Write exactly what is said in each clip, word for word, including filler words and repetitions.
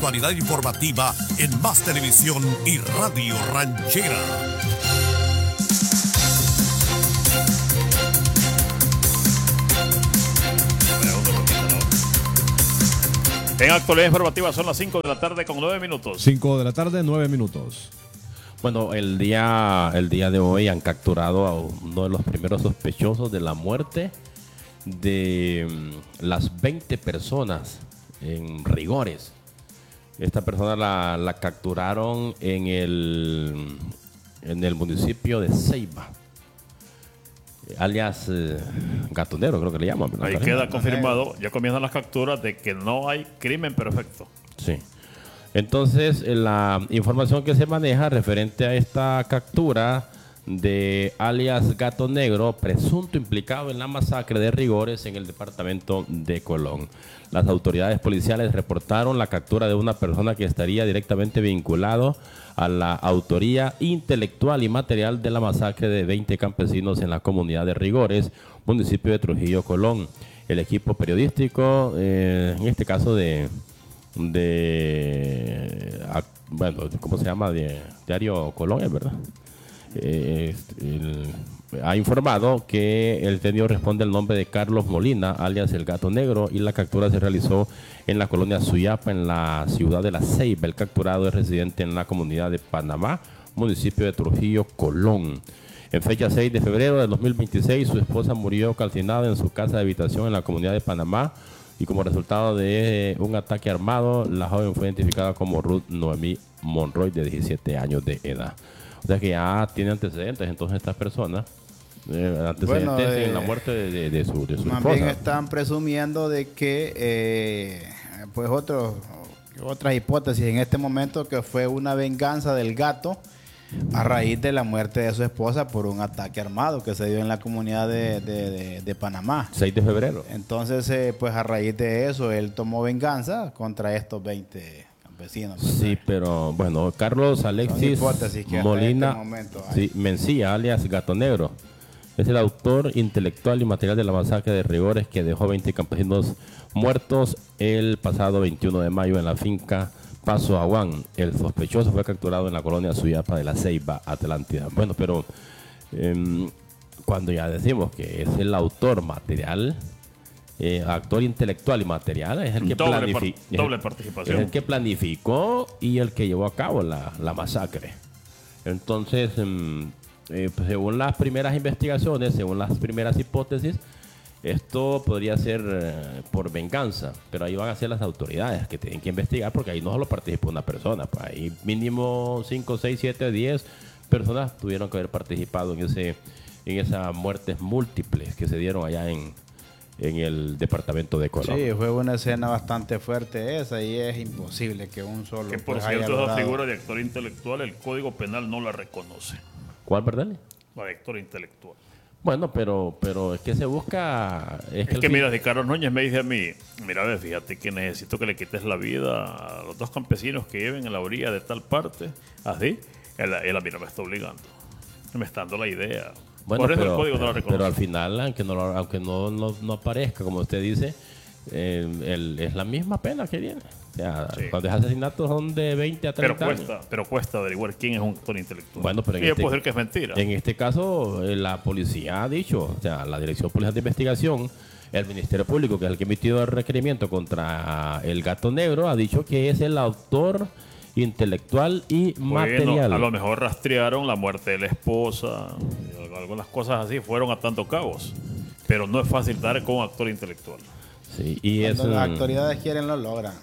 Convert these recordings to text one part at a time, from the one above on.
Actualidad informativa en Más Televisión y Radio Ranchera. En actualidad informativa son las cinco de la tarde con nueve minutos. cinco de la tarde, nueve minutos. Bueno, el día, el día de hoy han capturado a uno de los primeros sospechosos de la muerte de um, las veinte personas en Rigores. Esta persona la, la capturaron en el, en el municipio de Ceiba, alias eh, Gatonero, creo que le llaman. Ahí queda confirmado, ya comienzan las capturas de que no hay crimen perfecto. Sí. Entonces, la información que se maneja referente a esta captura de alias Gato Negro, presunto implicado en la masacre de Rigores en el departamento de Colón. Las autoridades policiales reportaron la captura de una persona que estaría directamente vinculado a la autoría intelectual y material de la masacre de veinte campesinos en la comunidad de Rigores, municipio de Trujillo, Colón. El equipo periodístico, eh, en este caso de, de a, bueno, ¿cómo se llama? De Diario Colón, ¿es verdad? Eh, el, ha informado que el detenido responde al nombre de Carlos Molina, alias El Gato Negro, y la captura se realizó en la colonia Suyapa, en la ciudad de La Ceiba. El capturado es residente en la comunidad de Panamá, municipio de Trujillo, Colón. En fecha seis de febrero de dos mil veintiséis, su esposa murió calcinada en su casa de habitación en la comunidad de Panamá, y como resultado de un ataque armado, la joven fue identificada como Ruth Noemí Monroy, de diecisiete años de edad. O sea que ya tiene antecedentes entonces estas personas, eh, antecedentes bueno, eh, en la muerte de, de, de su, de su más esposa. Bien están presumiendo de que eh, pues otros otras hipótesis en este momento, que fue una venganza del gato a raíz de la muerte de su esposa por un ataque armado que se dio en la comunidad de, de, de, de Panamá. seis de febrero. Entonces, eh, pues a raíz de eso, él tomó venganza contra estos veinte campesinos. Sí, pero bueno, Carlos Alexis Molina este momento, sí, Mencía, alias Gato Negro, es el autor intelectual y material de la masacre de Rigores, que dejó veinte campesinos muertos el pasado veintiuno de mayo en la finca Paso Aguán. El sospechoso fue capturado en la colonia Suyapa de La Ceiba, Atlántida. Bueno, pero eh, cuando ya decimos que es el autor material, eh, actor intelectual y material, es el que, doble, planifi par doble participación. es el que planificó y el que llevó a cabo la, la masacre. Entonces, eh, eh, pues, según las primeras investigaciones, según las primeras hipótesis, esto podría ser eh, por venganza, pero ahí van a ser las autoridades que tienen que investigar, porque ahí no solo participa una persona, pues ahí mínimo cinco, seis, siete, diez personas tuvieron que haber participado en ese en esas muertes múltiples que se dieron allá en, en el departamento de Colón. Sí, fue una escena bastante fuerte esa, y es imposible que un solo... Que por pues, cierto, esa figura de actor intelectual, el Código Penal no la reconoce. ¿Cuál, verdad? La de actor intelectual. Bueno, pero pero es que se busca... Es, es que, que mira, si Carlos Núñez me dice a mí, mira, ve, fíjate que necesito que le quites la vida a los dos campesinos que viven en la orilla de tal parte, así, él, él a mí no me está obligando, me está dando la idea. Bueno, Por eso pero, el código pero, no lo reconoce. Pero al final, aunque no, aunque no, no, no aparezca, como usted dice, eh, el, es la misma pena que viene. O sea, sí. Cuando es asesinato son de veinte a treinta pero cuesta, años. Pero cuesta averiguar quién es un actor intelectual. Bueno, pero en y este, puede ser que es mentira. En este caso, eh, la policía ha dicho, o sea, la Dirección Policial de Investigación, el Ministerio Público, que es el que ha emitido el requerimiento contra el Gato Negro, ha dicho que es el autor intelectual y bueno, material. A lo mejor rastrearon la muerte de la esposa, algunas cosas así fueron atando cabos, pero no es fácil dar con un actor intelectual. Sí, y Cuando es, las autoridades quieren, lo logran.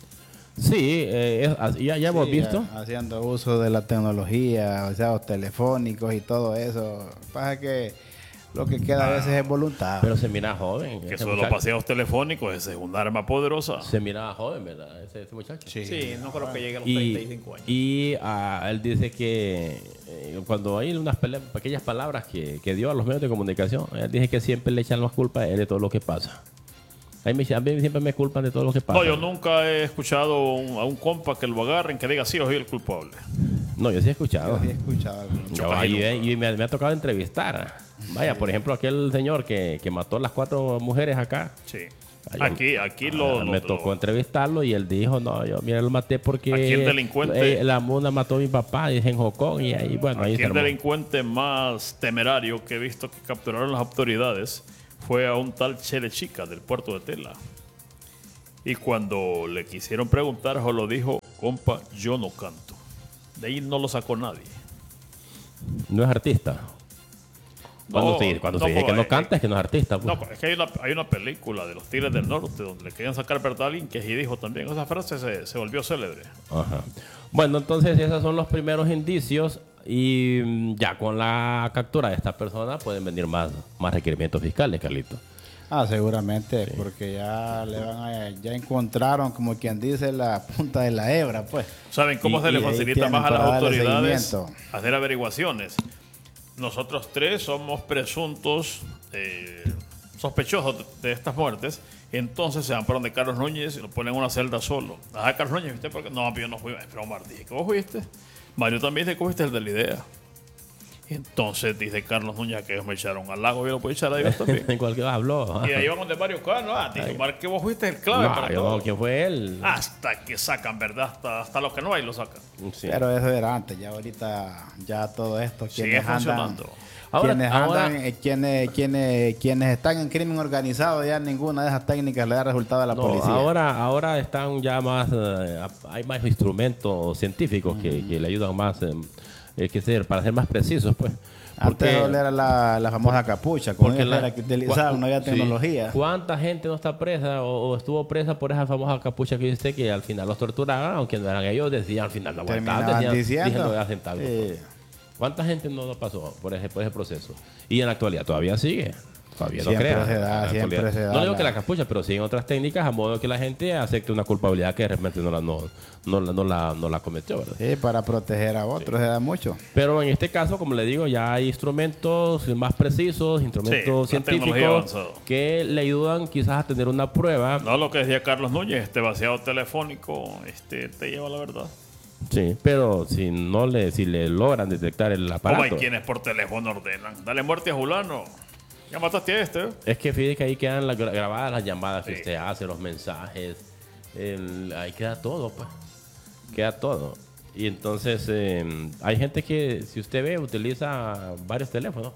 Sí, eh, es, ya, ya hemos sí, visto. Haciendo uso de la tecnología, o sea, los telefónicos y todo eso. Pasa que lo que queda ah, a veces es voluntad. Pero se mira joven. Que son los paseos telefónicos, ese es un arma poderosa. Se mira joven, ¿verdad? Ese, ese muchacho. Sí, sí, no creo que llegue a los y, treinta y cinco años. Y uh, él dice que eh, cuando hay unas pequeñas palabras que, que dio a los medios de comunicación, él dice que siempre le echan las culpas a él de todo lo que pasa. A mí, a mí siempre me culpan de todo lo que pasa. No, yo nunca he escuchado un, a un compa que lo agarren que diga sí, yo soy el culpable. No, yo sí he escuchado. Yo sí he escuchado. Yo, y, y me, me ha tocado entrevistar. Vaya, por ejemplo, aquel señor que, que mató a las cuatro mujeres acá. Sí. Allá- Aquí, aquí lo, Ah, lo- me tocó lo- entrevistarlo y él dijo, no, yo mira, lo maté porque Aquí el delincuente- eh, la muna mató a mi papá y es en Hocón y ahí, bueno, ahí aquí se el armó. delincuente más temerario que he visto que capturaron las autoridades fue a un tal Chele Chica del puerto de Tela. Y cuando le quisieron preguntar, solo dijo, compa, yo no canto. De ahí no lo sacó nadie. No es artista. Cuando, No, se, cuando no, se dice que pues, no eh, canta es que no es artista. Pues. No, es que hay una, hay una película de los Tigres del Norte donde le querían sacar verdad a alguien que sí dijo también. Esa frase se, se volvió célebre. Ajá. Bueno, entonces esos son los primeros indicios y mm, ya con la captura de esta persona pueden venir más, más requerimientos fiscales, Carlito. Ah, seguramente, porque ya le van a, ya encontraron, como quien dice, la punta de la hebra, pues. ¿Saben cómo Y- se le y ahí facilita tienen más a las para darle autoridades seguimiento. hacer averiguaciones? Nosotros tres somos presuntos eh, sospechosos de, de estas muertes. Entonces se van para donde Carlos Núñez y lo ponen en una celda solo. Ajá, Carlos Núñez, ¿viste? Porque no, yo no fui. Pero Omar, dije que vos fuiste. Mario también dice que fuiste el de la idea. Entonces dice Carlos Núñez que ellos me echaron al lago y yo lo puedo echar a ellos también. En cualquier habló. Y ahí vamos de Mario Cano. Ah, dice Omar que vos fuiste el clave No, para yo todo. no, ¿quién fue él? Hasta que sacan, ¿verdad? Hasta, hasta los que no hay lo sacan. Sí. Pero eso era antes, ya ahorita, ya todo esto, Sigue quienes andan, funcionando. Ahora- quienes, ahora- andan eh, quienes, quienes, quienes están en crimen organizado, ya ninguna de esas técnicas le da resultado a la No, policía. ahora, ahora están ya más, eh, hay más instrumentos científicos que, que le ayudan más, eh, eh, que ser, para ser más precisos, pues. Antes Porque- era la, la famosa capucha, con porque ella la- era que utilizaban, no había sí. tecnología. ¿Cuánta gente no está presa o, o estuvo presa por esa famosa capucha que dice que al final los torturaban, aunque no eran ellos, decían al final la aguantaban, Terminaban decían, diciendo. diciendo, hacen algo. Sí. ¿Cuánta gente no, no pasó por ese, por ese proceso? Y en la actualidad todavía sigue. Todavía no Siempre crean. se da, En la siempre actualidad. se da No digo la- que la capucha, pero sí en otras técnicas a modo que la gente acepte una culpabilidad que de repente no la, no, no, la- no la, no la cometió, ¿verdad? Sí, para proteger a otros se da mucho. Pero en este caso, como le digo, ya hay instrumentos más precisos, instrumentos Sí, la tecnología científicos avanzada. que le ayudan quizás a tener una prueba. No, lo que decía Carlos Núñez, este vaciado telefónico este, te lleva a la verdad. Sí, pero si no le, si le logran detectar el Como aparato. hay quienes por teléfono ordenan. Dale muerte a Julano. Ya mataste a este. ¿eh? Es que fíjate que ahí quedan las gra- grabadas las llamadas que Sí. usted hace, los mensajes. el- ahí queda todo, pues. Queda todo. Y entonces eh, hay gente que, si usted ve, utiliza varios teléfonos.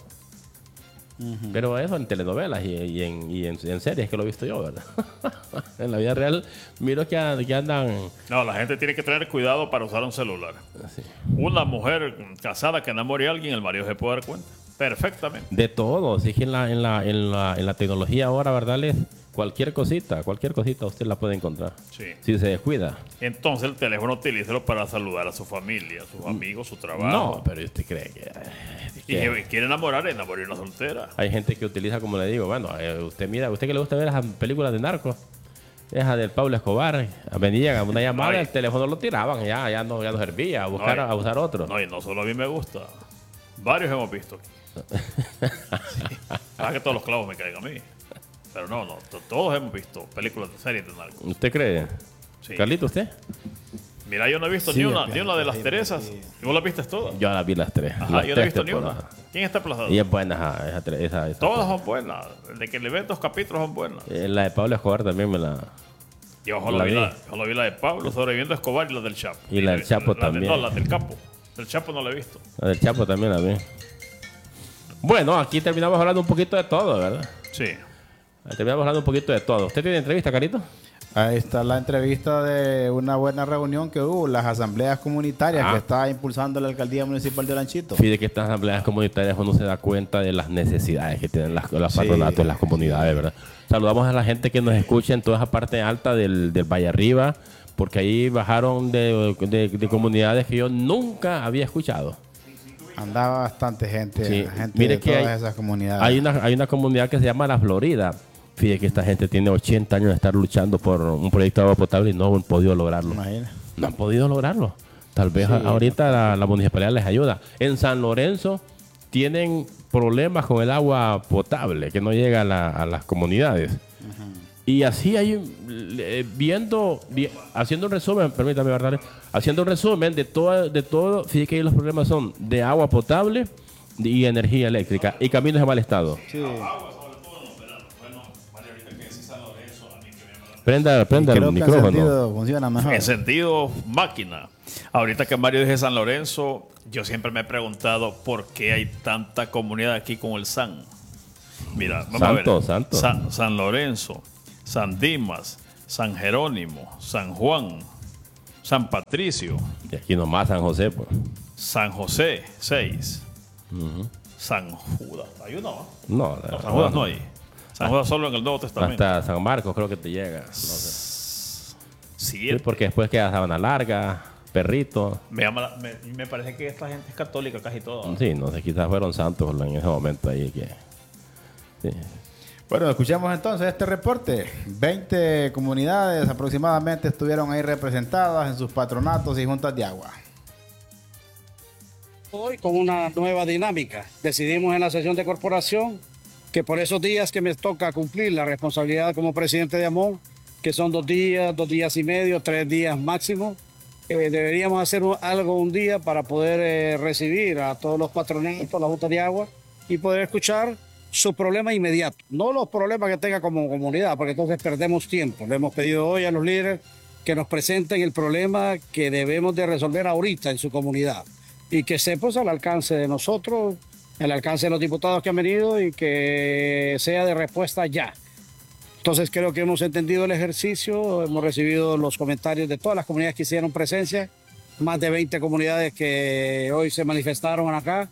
Pero eso en telenovelas y, y en, y en, en series que lo he visto yo, ¿verdad? En la vida real, miro que, an- que andan. No, la gente tiene que tener cuidado para usar un celular. así. Una mujer casada que enamore a alguien, el marido se puede dar cuenta. Perfectamente. De todo. Sí, que en la, en, la, en, la, en la tecnología ahora, ¿verdad? Les- cualquier cosita, cualquier cosita usted la puede encontrar. Sí. Si se descuida. Entonces el teléfono utilícelo para saludar a su familia, a sus amigos, su trabajo. No, pero usted cree que. Y que- si quiere enamorar, enamore a una soltera. Hay gente que utiliza, como le digo, bueno, eh, usted mira, usted que le gusta ver esas películas de narcos, esa del Pablo Escobar, venía una llamada, No, y- el teléfono lo tiraban, ya, ya no, ya no servía, a buscar, No, y- a usar otro. No, y no solo a mí me gusta. Varios hemos visto aquí. Sí. Ah, que todos los clavos me caigan a mí. Pero no, no. to- Todos hemos visto películas de series de narcos. ¿Usted cree? Sí. Carlito, ¿usted? Mira, yo no he visto Sí, ni una, fíjate, ni una de las sí, Teresas. sí. ¿Y vos las viste todas? Yo las vi las tres. Ajá, las yo no he tres visto ni una. temporadas. ¿Quién está aplazado? Y es buena, ajá, esa, tre- esa, esa- Todas son buenas. De que le ven dos capítulos son buenas. Eh, la de Pablo Escobar también me la... Yo solo La vi, vi. la, solo vi la de Pablo, sobreviviendo a Escobar y la del Chapo. Y la del Chapo de- también. no, la del Capo. Del Chapo no la he visto. La del Chapo también la vi. Bueno, aquí terminamos hablando un poquito de todo, ¿verdad? Sí. Terminamos hablando un poquito de todo. ¿Usted tiene entrevista, Carito? Ahí está la entrevista de una buena reunión que hubo, las asambleas comunitarias Ah. que está impulsando la alcaldía municipal de Lanchito. Fíjate que estas asambleas comunitarias uno se da cuenta de las necesidades que tienen las, los Sí. patronatos, las comunidades, ¿verdad? Saludamos a la gente que nos escucha en toda esa parte alta del, del Valle Arriba, porque ahí bajaron de, de- de comunidades que yo nunca había escuchado. Andaba bastante gente, Sí. gente Mire de que todas hay- esas comunidades. Hay una, hay una comunidad que se llama La Florida. Fíjate que esta gente tiene ochenta años de estar luchando por un proyecto de agua potable y no han podido lograrlo. Imagina. No han podido lograrlo. Tal vez a- ahorita la, la municipalidad les ayuda. En San Lorenzo tienen problemas con el agua potable que no llega a, la- a las comunidades. Y así hay, eh, viendo, vi- haciendo un resumen, permítame, ¿verdad? Haciendo un resumen de todo, de todo, fíjate que ahí los problemas son de agua potable y energía eléctrica y caminos de mal estado. Sí. Bueno, María, ahorita que decís San Lorenzo, a mí Prenda, prenda el Creo que en micrófono. sentido funciona mejor. En sentido máquina. Ahorita que Mario dice San Lorenzo, yo siempre me he preguntado por qué hay tanta comunidad aquí con el San. Mira, vamos Santo, a ver. santo. San, San Lorenzo, San Dimas, San Jerónimo, San Juan, San Patricio, Y aquí nomás San José, pues. San José, seis. San Judas. ¿Hay uno? ¿no? No, No, San Judas no hay. San Judas solo en el Nuevo Testamento. hasta San Marcos creo que te llega. No sé. Sí, Siete. porque después queda Sabana Larga, Perrito. Me, llama la- me, me parece que esta gente es católica casi toda. Sí, no sé, quizás fueron santos en ese momento ahí. Que, sí. Bueno, escuchamos entonces este reporte. veinte comunidades aproximadamente estuvieron ahí representadas en sus patronatos y juntas de agua. Hoy con una nueva dinámica. Decidimos en la sesión de corporación que por esos días que me toca cumplir la responsabilidad como presidente de AMON, que son dos días, dos días y medio, tres días máximo, eh, deberíamos hacer un- algo un día para poder eh, recibir a todos los patronatos, la Junta de Agua, y poder escuchar su problema inmediato, no los problemas que tenga como comunidad, porque entonces perdemos tiempo. Le hemos pedido hoy a los líderes que nos presenten el problema que debemos de resolver ahorita en su comunidad y que esté pues al alcance de nosotros, al alcance de los diputados que han venido y que sea de respuesta ya. Entonces creo que hemos entendido el ejercicio, hemos recibido los comentarios de todas las comunidades que hicieron presencia, más de veinte comunidades que hoy se manifestaron acá.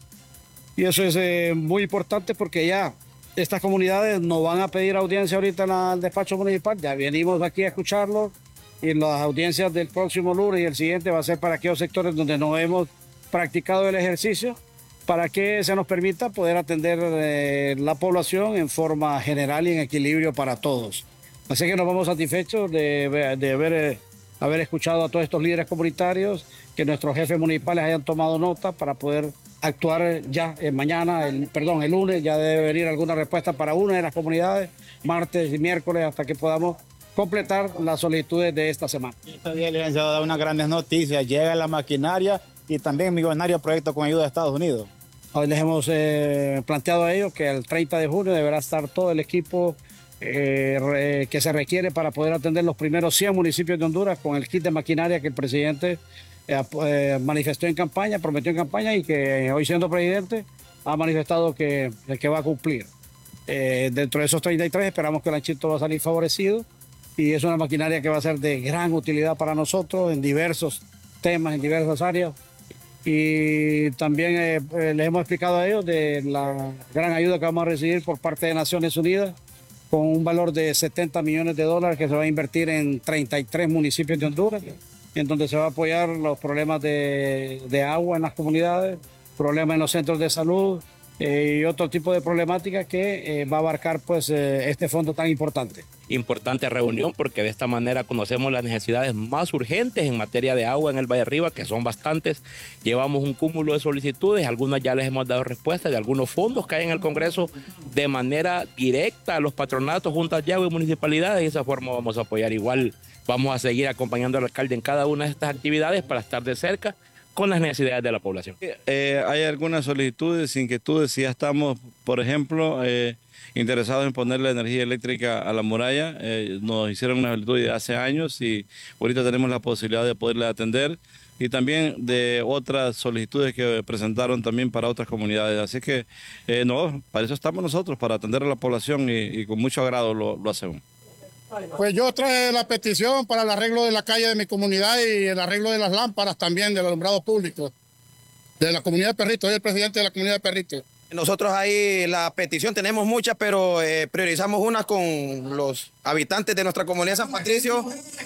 Y eso es eh, muy importante porque ya estas comunidades no van a pedir audiencia ahorita en el despacho municipal, ya venimos aquí a escucharlos y las audiencias del próximo lunes y el siguiente va a ser para aquellos sectores donde no hemos practicado el ejercicio, para que se nos permita poder atender eh, la población en forma general y en equilibrio para todos. Así que nos vamos satisfechos de, de haber, eh, haber escuchado a todos estos líderes comunitarios, que nuestros jefes municipales hayan tomado nota para poder actuar ya eh, mañana, el, perdón, el lunes, ya debe venir alguna respuesta para una de las comunidades, martes y miércoles, hasta que podamos completar las solicitudes de esta semana. Este día les han dado unas grandes noticias. Llega la maquinaria y también millonario proyecto con ayuda de Estados Unidos. Hoy les hemos eh, planteado a ellos que el treinta de junio deberá estar todo el equipo eh, re, que se requiere para poder atender los primeros cien municipios de Honduras con el kit de maquinaria que el presidente eh, eh, manifestó en campaña, prometió en campaña y que hoy siendo presidente ha manifestado que, que va a cumplir. Eh, dentro de esos treinta y tres esperamos que el Lanchito va a salir favorecido y es una maquinaria que va a ser de gran utilidad para nosotros en diversos temas, en diversas áreas. Y también eh, eh, les hemos explicado a ellos de la gran ayuda que vamos a recibir por parte de Naciones Unidas con un valor de setenta millones de dólares que se va a invertir en treinta y tres municipios de Honduras, en donde se va a apoyar los problemas de, de agua en las comunidades, problemas en los centros de salud eh, y otro tipo de problemáticas que eh, va a abarcar pues, eh, este fondo tan importante. Importante reunión porque de esta manera conocemos las necesidades más urgentes en materia de agua en el Valle Arriba, que son bastantes. Llevamos un cúmulo de solicitudes, algunas ya les hemos dado respuesta de algunos fondos que hay en el Congreso de manera directa a los patronatos, juntas de agua y municipalidades, y de esa forma vamos a apoyar. Igual vamos a seguir acompañando al alcalde en cada una de estas actividades para estar de cerca con las necesidades de la población. Eh, hay algunas solicitudes, inquietudes, si ya estamos, por ejemplo, eh, interesados en ponerle energía eléctrica a la muralla. Eh, nos hicieron una solicitud de hace años y ahorita tenemos la posibilidad de poderle atender, y también de otras solicitudes que presentaron también para otras comunidades. Así que eh, no, para eso estamos nosotros, para atender a la población, y, y con mucho agrado lo, lo hacemos. Pues yo traje la petición para el arreglo de la calle de mi comunidad y el arreglo de las lámparas también, del alumbrado público, de la comunidad de Perrito. Soy el presidente de la comunidad de Perrito. Nosotros ahí la petición tenemos muchas, pero eh, priorizamos unas con los habitantes de nuestra comunidad San Patricio,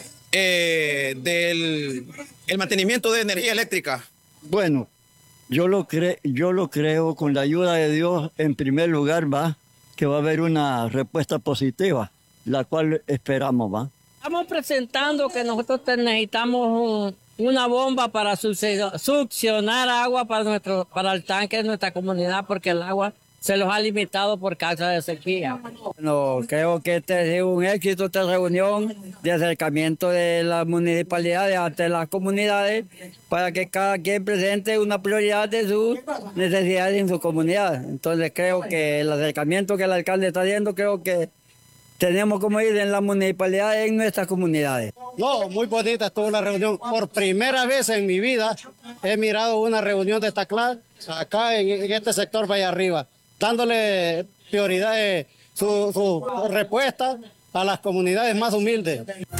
eh, del el mantenimiento de energía eléctrica. Bueno, yo lo, cre yo lo creo, con la ayuda de Dios, en primer lugar, va, que va a haber una respuesta positiva, la cual esperamos, va. Estamos presentando que nosotros necesitamos un, una bomba para succionar agua para nuestro para el tanque de nuestra comunidad, porque el agua se los ha limitado por causa de sequía. No, creo que este es un éxito, esta reunión de acercamiento de las municipalidades ante las comunidades, para que cada quien presente una prioridad de sus necesidades en su comunidad. Entonces creo que el acercamiento que el alcalde está haciendo, creo que tenemos como ir en la municipalidad, en nuestras comunidades. No, muy bonita estuvo la reunión. Por primera vez en mi vida he mirado una reunión de esta clase acá en, en este sector Valle Arriba, dándole prioridad, eh, su, su respuesta a las comunidades más humildes.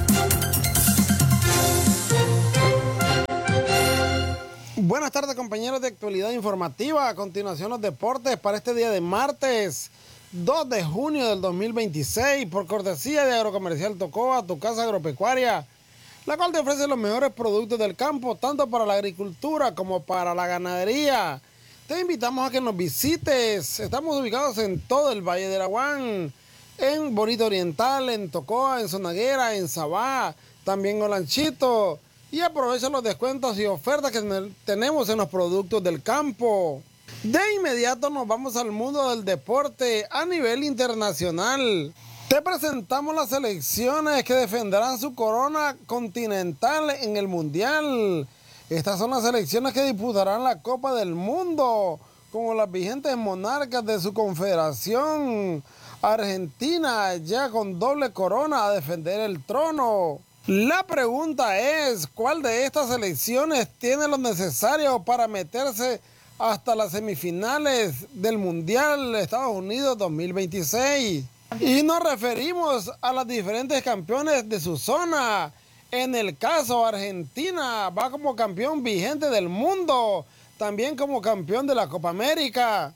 Buenas tardes, compañeros de Actualidad Informativa. A continuación, los deportes para este día de martes dos de junio del dos mil veintiséis, por cortesía de Agrocomercial Tocoa, tu casa agropecuaria, la cual te ofrece los mejores productos del campo, tanto para la agricultura como para la ganadería. Te invitamos a que nos visites. Estamos ubicados en todo el Valle de Araguán, en Bonito Oriental, en Tocoa, en Sonaguera, en Sabá, también en Olanchito. Y aprovecha los descuentos y ofertas que tenemos en los productos del campo. De inmediato nos vamos al mundo del deporte a nivel internacional. Te presentamos las selecciones que defenderán su corona continental en el Mundial. Estas son las selecciones que disputarán la Copa del Mundo, como las vigentes monarcas de su confederación. Argentina, ya con doble corona, a defender el trono. La pregunta es, ¿cuál de estas selecciones tiene lo necesario para meterse hasta las semifinales del Mundial Estados Unidos dos mil veintiséis? Y nos referimos a las diferentes campeones de su zona. En el caso, Argentina va como campeón vigente del mundo, también como campeón de la Copa América.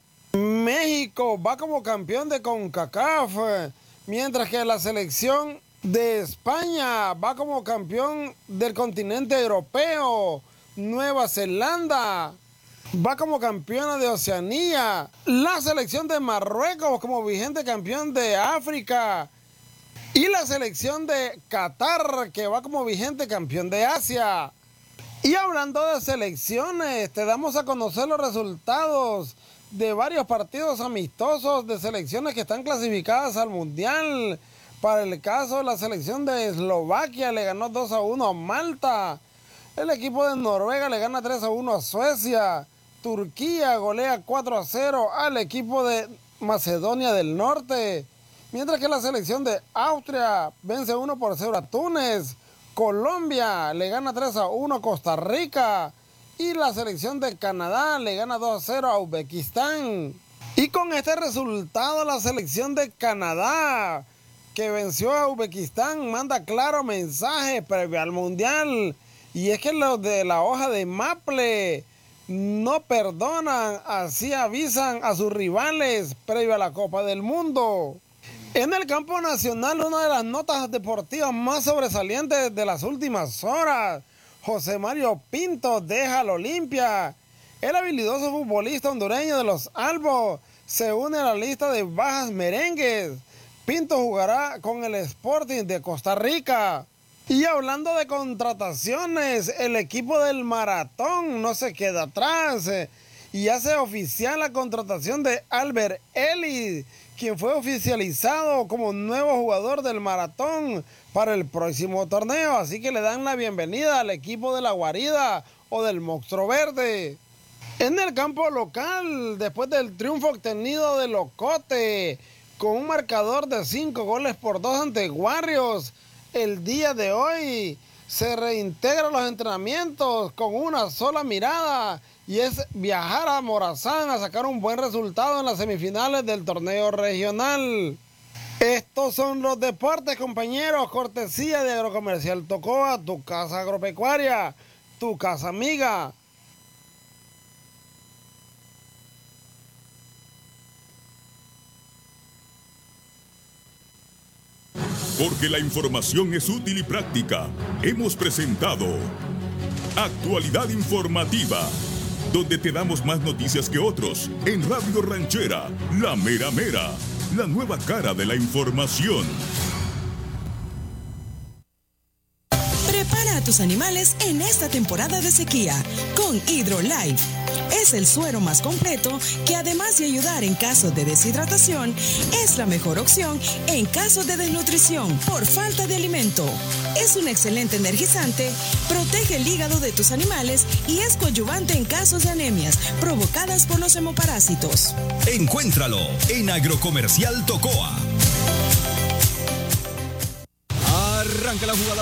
México va como campeón de CONCACAF, mientras que la selección de España va como campeón del continente europeo. Nueva Zelanda va como campeona de Oceanía. La selección de Marruecos como vigente campeón de África. Y la selección de Qatar, que va como vigente campeón de Asia. Y hablando de selecciones, te damos a conocer los resultados de varios partidos amistosos de selecciones que están clasificadas al Mundial. Para el caso, la selección de Eslovaquia le ganó dos a uno a Malta. El equipo de Noruega le gana tres a uno a Suecia. Turquía golea cuatro a cero al equipo de Macedonia del Norte. Mientras que la selección de Austria vence uno por cero a Túnez. Colombia le gana tres a uno a Costa Rica. Y la selección de Canadá le gana dos a cero a Uzbekistán. Y con este resultado, la selección de Canadá, que venció a Uzbekistán, manda claro mensaje previo al Mundial. Y es que los de la hoja de Maple no perdonan, así avisan a sus rivales previo a la Copa del Mundo. En el campo nacional, una de las notas deportivas más sobresalientes de las últimas horas. José Mario Pinto deja al Olimpia. El habilidoso futbolista hondureño de los Albos se une a la lista de bajas merengues. Pinto jugará con el Sporting de Costa Rica. Y hablando de contrataciones, el equipo del Maratón no se queda atrás eh, y hace oficial la contratación de Albert Ellis, quien fue oficializado como nuevo jugador del Maratón para el próximo torneo. Así que le dan la bienvenida al equipo de La Guarida o del Monstruo Verde. En el campo local, después del triunfo obtenido de Locote, con un marcador de cinco goles por dos ante Warriors, el día de hoy se reintegran los entrenamientos con una sola mirada y es viajar a Morazán a sacar un buen resultado en las semifinales del torneo regional. Estos son los deportes, compañeros, cortesía de Agrocomercial Tocoa, tu casa agropecuaria, tu casa amiga. Porque la información es útil y práctica, hemos presentado Actualidad Informativa, donde te damos más noticias que otros, en Radio Ranchera, La Mera Mera, la nueva cara de la información. Prepara a tus animales en esta temporada de sequía con HydroLife. Es el suero más completo que, además de ayudar en caso de deshidratación, es la mejor opción en caso de desnutrición por falta de alimento. Es un excelente energizante, protege el hígado de tus animales y es coadyuvante en casos de anemias provocadas por los hemoparásitos. Encuéntralo en Agrocomercial Tocoa. arranca la jugada